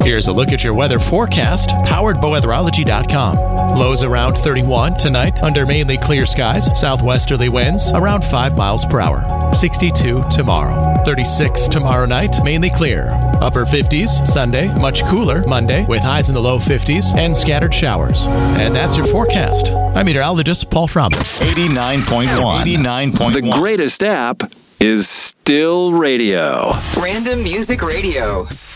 Here's a look at your weather forecast, powered by weatherology.com. Lows around 31 tonight under mainly clear skies. Southwesterly winds around 5 miles per hour. 62 tomorrow. 36 tomorrow night, mainly clear. Upper 50s Sunday, much cooler Monday with highs in the low 50s and scattered showers. And that's your forecast. I'm meteorologist Paul Fromm. 89.1. 89.1. The greatest app is still radio. Random Music Radio.